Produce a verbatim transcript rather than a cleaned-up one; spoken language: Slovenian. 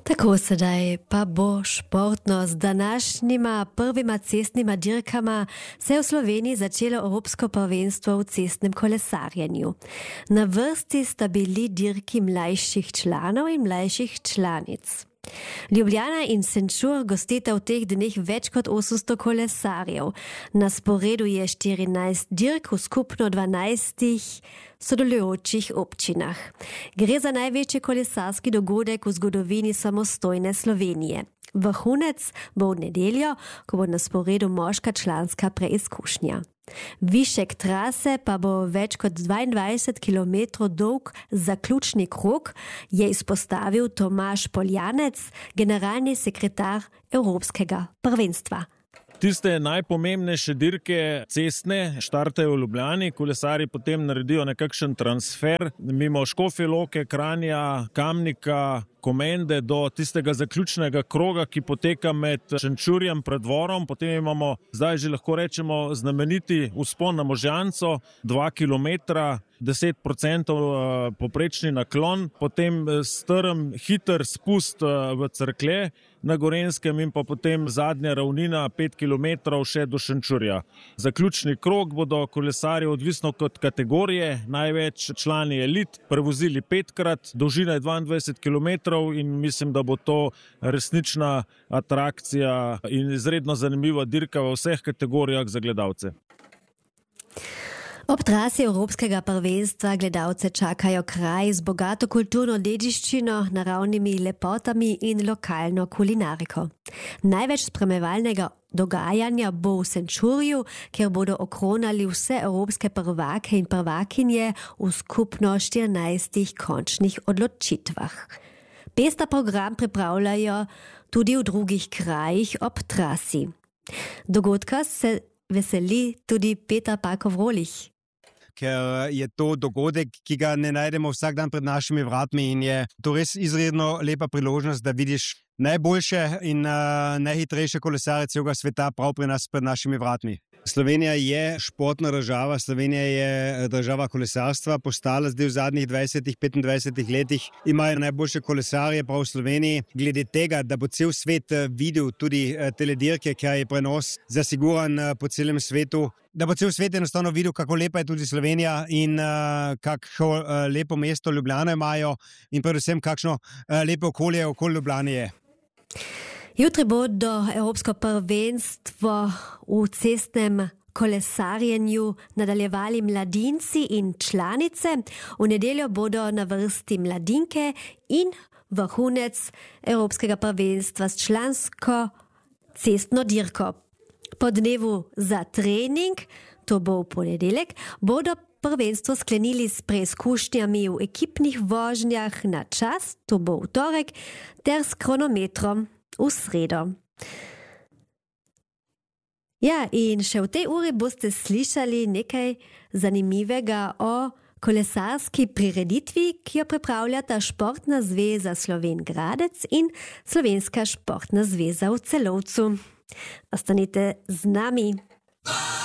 Tako sedaj pa bo športno z današnjima prvima cestnima dirkama se je v Sloveniji začelo Evropsko prvenstvo v cestnem kolesarjenju. Na vrsti sta bili dirki mlajših članov in mlajših članic. Ljubljana in Šenčur gostita v teh dneh več kot osemsto kolesarjev. Na sporedu je štirinajst dirk v skupno dvanajstih sodelujočih občinah. Gre za največji kolesarski dogodek v zgodovini samostojne Slovenije. Vrhunec bo v nedeljo, ko bo na sporedu moška članska preizkušnja. Višek trase pa bo več kot dvaindvajset kilometrov dolg zaključni krog, je izpostavil Tomaž Poljanec, generalni sekretar Evropskega prvenstva. Tiste najpomembnejše dirke cestne štartajo v Ljubljani, kolesarji potem naredijo nekakšen transfer mimo Škofje Loke, Kranja, Kamnika, Komende do tistega zaključnega kroga, ki poteka med Šenčurjem pred dvorom. Potem imamo, zdaj že lahko rečemo, znameniti vzpon na Možjanco, dva kilometra, deset procentov poprečni naklon, potem strm, hiter spust v Cerklje na Gorenjskem in pa potem zadnja ravnina pet kilometrov še do Šenčurja. Zaključni krog bodo kolesarji odvisno kot kategorije, največ člani elit, prevozili petkrat, dolžina je dvaindvajset kilometrov in mislim, da bo to resnična atrakcija in izredno zanimiva dirka v vseh kategorijah za gledalce. Ob trasi Evropskega prvenstva gledalce čakajo kraji z bogato kulturno dediščino, naravnimi lepotami in lokalno kulinariko. Največ spremljevalnega dogajanja bo v Šenčurju, kjer bodo okronali vse evropske prvake in prvakinje v skupno štirinajstih končnih odločitvah. Pester program pripravljajo tudi v drugih krajih ob trasi. Dogodka se veseli tudi Peter Pakov-Rolih. Ker je to dogodek, ki ga ne najdemo vsak dan pred našimi vratmi in je to res izredno lepa priložnost, da vidiš najboljše in uh, najhitrejše kolesarje celega sveta prav pri nas pred našimi vratmi. Slovenija je športna država, Slovenija je država kolesarstva, postala zdaj v zadnjih dvajsetih, petindvajsetih letih, imajo najboljše kolesarje prav v Sloveniji. Glede tega, da bo cel svet videl tudi teledirke, ker je prenos zasiguran po celem svetu, da bo cel svet enostavno videl, kako lepa je tudi Slovenija in uh, kako uh, lepo mesto Ljubljano imajo in predvsem kakšno uh, lepo okolje okoli Ljubljane je. Jutri bodo Evropsko prvenstvo v cestnem kolesarjenju nadaljevali mladinci in članice. V nedeljo bodo na vrsti mladinke in vrhunec Evropskega prvenstva s člansko cestno dirko. Po dnevu za trening, to bo v ponedeljek, bodo prvenstvo sklenili s preizkušnjami v ekipnih vožnjah na čas, to bo v torek, ter s kronometrom v sredo. Ja, in še v tej uri boste slišali nekaj zanimivega o kolesarski prireditvi, ki jo pripravljata Športna zveza Slovenj Gradec in Slovenska športna zveza v Celovcu. Ostanite z nami.